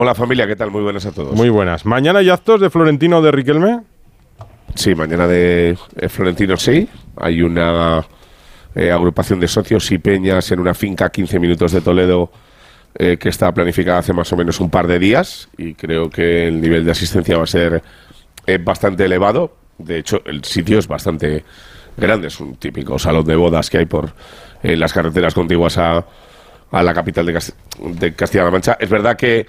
Hola familia, ¿qué tal? Muy buenas a todos. Muy buenas. ¿Mañana hay actos de Florentino o de Riquelme? Sí, mañana de Florentino sí. Hay una agrupación de socios y peñas en una finca a 15 minutos de Toledo que está planificada hace más o menos un par de días y creo que el nivel de asistencia va a ser bastante elevado. De hecho, el sitio es bastante grande. Es un típico salón de bodas que hay por las carreteras contiguas a la capital de Castilla-La Mancha. Es verdad que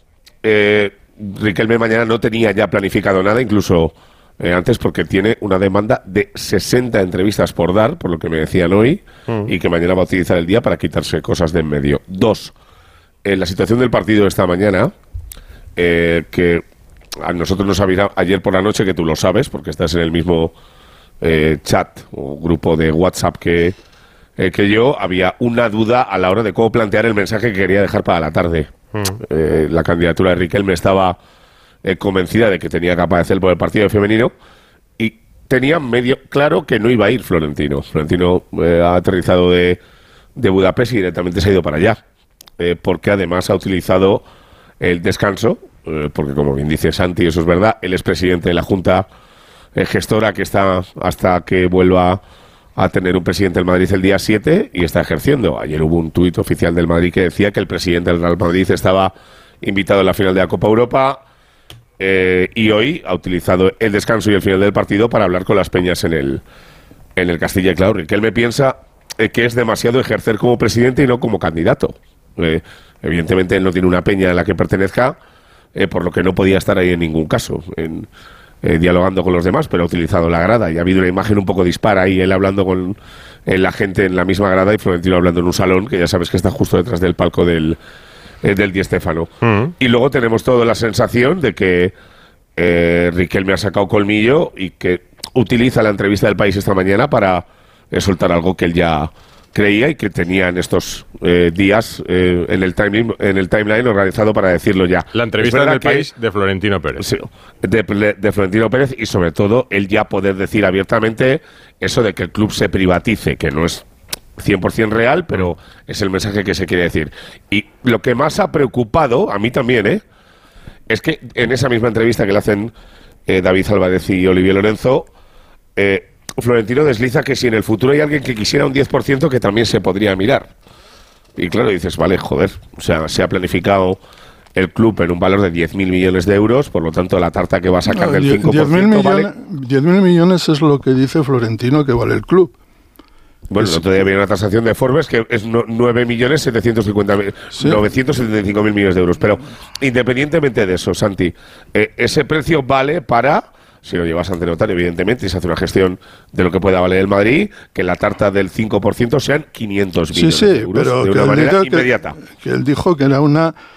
Riquelme mañana no tenía ya planificado nada, incluso antes, porque tiene una demanda de 60 entrevistas por dar, por lo que me decían hoy, y que mañana va a utilizar el día para quitarse cosas de en medio. Dos, la situación del partido de esta mañana, que a nosotros nos avisó ayer por la noche, que tú lo sabes, porque estás en el mismo chat o grupo de WhatsApp que yo, había una duda a la hora de cómo plantear el mensaje que quería dejar para la tarde. La candidatura de Riquelme estaba convencida de que tenía que aparecer por el partido femenino y tenía medio claro que no iba a ir Florentino. Florentino ha aterrizado de Budapest y directamente se ha ido para allá, porque además ha utilizado el descanso, porque como bien dice Santi, eso es verdad, él es presidente de la Junta Gestora que está hasta que vuelva a tener un presidente del Madrid el día 7 y está ejerciendo. Ayer hubo un tuit oficial del Madrid que decía que el presidente del Real Madrid estaba invitado a la final de la Copa Europa y hoy ha utilizado el descanso y el final del partido para hablar con las peñas en el Castilla y claro, que él me piensa que es demasiado ejercer como presidente y no como candidato. Evidentemente él no tiene una peña a la que pertenezca, por lo que no podía estar ahí en ningún caso, dialogando con los demás, pero ha utilizado la grada y ha habido una imagen un poco dispara ahí, él hablando con la gente en la misma grada y Florentino hablando en un salón que ya sabes que está justo detrás del palco del Di Stéfano. Y luego tenemos toda la sensación de que Riquelme ha sacado colmillo y que utiliza la entrevista del País esta mañana para soltar algo que él ya creía y que tenía en estos días en el timeline organizado para decirlo ya. La entrevista del País de Florentino Pérez. Sí, de Florentino Pérez y sobre todo él ya poder decir abiertamente eso de que el club se privatice, que no es 100% real, pero es el mensaje que se quiere decir. Y lo que más ha preocupado, a mí también, es que en esa misma entrevista que le hacen David Álvarez y Olivier Lorenzo, Florentino desliza que si en el futuro hay alguien que quisiera un 10% que también se podría mirar. Y claro, dices, vale, joder, o sea, se ha planificado el club en un valor de 10.000 millones de euros, por lo tanto la tarta que va a sacar del 5% 10.000 millones es lo que dice Florentino que vale el club. Bueno, el otro día había una tasación de Forbes que es 9.975.000 millones de euros. Pero independientemente de eso, Santi, ese precio vale para, si lo llevas ante notario, evidentemente, y se hace una gestión de lo que pueda valer el Madrid, que la tarta del 5% sean 500 millones de euros pero de una manera inmediata. Que él dijo que era un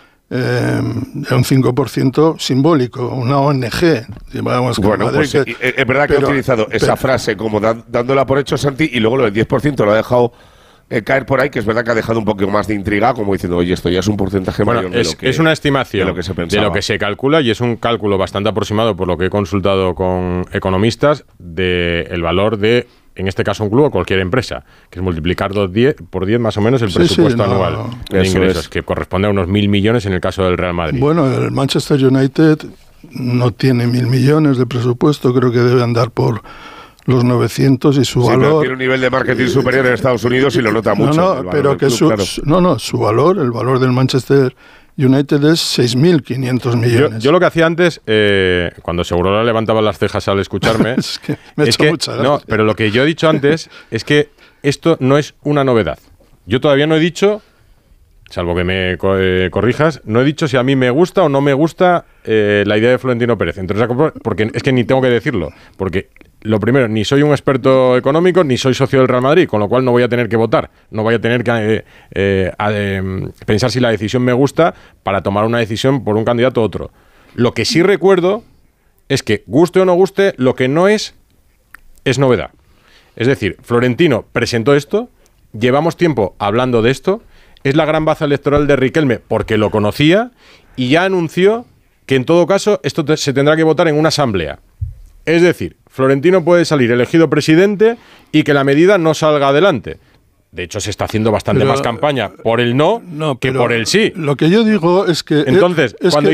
5% simbólico, una ONG. Digamos, bueno, pues es verdad que ha utilizado esa frase como dándola por hecho, Santi, y luego lo del 10% lo ha dejado caer por ahí, que es verdad que ha dejado un poco más de intriga, como diciendo, oye, esto ya es un porcentaje mayor de lo que es una estimación de lo que se calcula, y es un cálculo bastante aproximado, por lo que he consultado con economistas, del valor de, en este caso, un club o cualquier empresa, que es multiplicar por 10 más o menos el presupuesto anual de ingresos, que corresponde a unos 1.000 millones en el caso del Real Madrid. Bueno, el Manchester United no tiene 1.000 millones de presupuesto, creo que debe andar por los 900 y su valor... Pero tiene un nivel de marketing superior en Estados Unidos y lo nota mucho. Su valor, el valor del Manchester United es 6.500 millones. Yo lo que hacía antes, cuando Segurola levantaba las cejas al escucharme... es que me he hecho mucha gracia. No, pero lo que yo he dicho antes es que esto no es una novedad. Yo todavía no he dicho, salvo que me corrijas, no he dicho si a mí me gusta o no me gusta la idea de Florentino Pérez. Entonces, porque es que ni tengo que decirlo, porque... Lo primero, ni soy un experto económico, ni soy socio del Real Madrid, con lo cual no voy a tener que votar, no voy a tener que pensar si la decisión me gusta para tomar una decisión por un candidato u otro. Lo que sí recuerdo es que, guste o no guste, lo que no es novedad. Es decir, Florentino presentó esto, llevamos tiempo hablando de esto, es la gran baza electoral de Riquelme porque lo conocía y ya anunció que en todo caso esto se tendrá que votar en una asamblea. Es decir, Florentino puede salir elegido presidente y que la medida no salga adelante. De hecho, se está haciendo bastante más campaña por el no que por el sí. Lo que yo digo es que... Entonces, cuando